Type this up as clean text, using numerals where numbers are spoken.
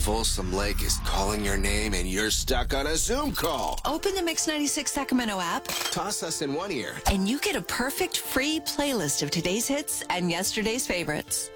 Folsom Lake is calling your name and you're stuck on a Zoom call. Open the Mix 96 Sacramento app, Toss us in one ear. and you get a perfect free playlist of today's hits and yesterday's favorites.